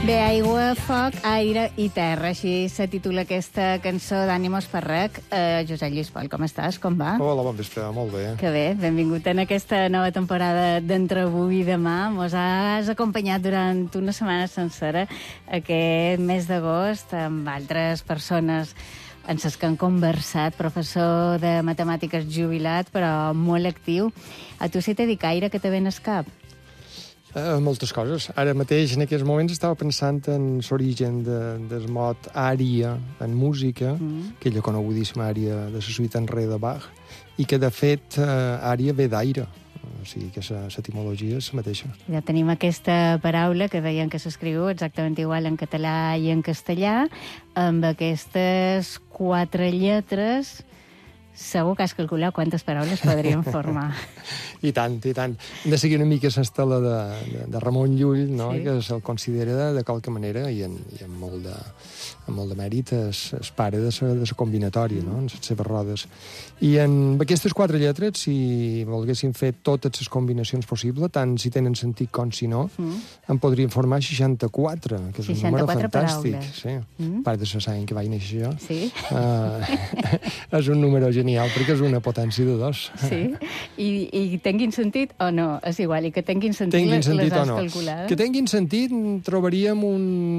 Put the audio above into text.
Bé, aigua, foc, aire i terra. Així se titula aquesta cançó d'Ànimos Farrec. Josep Lluís Pol, com estàs? Com va? Hola, bon vespre, molt bé. Que bé, benvingut en aquesta nova temporada d'Entre avui i demà. Mos has acompanyat durant una setmana sencera aquest mes d'agost amb altres persones en les que han conversat, professor de matemàtiques jubilat, però molt actiu. A tu si t'he dit gaire que te ven al cap? Moltes coses. Ara mateix, en aquests moments, estava pensant en l'origen del mot ària en música, aquella conegudíssima ària de la suite en re de Bach, i que, de fet, ària ve d'aire. O sigui que l'etimologia és la mateixa. Ja tenim aquesta paraula que deien que s'escriu exactament igual en català i en castellà, amb aquestes 4 lletres. Segur que has calculat quantes paraules podríem formar. I tant, i tant. Hem de seguir una mica l'estela de Ramon Llull, no? Sí. Que se'l considera de qualque manera, i amb molt de mèrit, el pare de la combinatòria, no? En les seves rodes. I amb aquestes 4 lletres, si volguéssim fer totes les combinacions possibles, tant si tenen sentit com si no, en podríem formar 64, que és un número fantàstic. Paraules. Sí. A part de l'any que vaig néixer jo. Sí. És un número genial, perquè és una potència de 2. Sí? I tinguin sentit o no? És igual, i que tinguin sentit, tinguin sentit les has o no. calculades? Que tinguin sentit, trobaríem un